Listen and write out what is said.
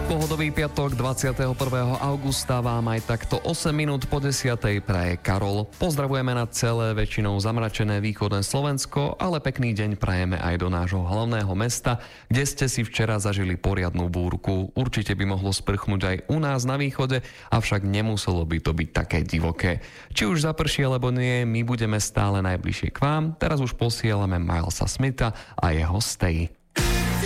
Pohodový piatok 21. augusta vám aj takto 8 minút po 10. praje Karol. Pozdravujeme na celé väčšinou zamračené východné Slovensko, ale pekný deň prajeme aj do nášho hlavného mesta, kde ste si včera zažili poriadnu búrku. Určite by mohlo sprchnúť aj u nás na východe, avšak nemuselo by to byť také divoké. Či už zaprší alebo nie, my budeme stále najbližšie k vám. Teraz už posielame Milesa Smitha a jeho Stay.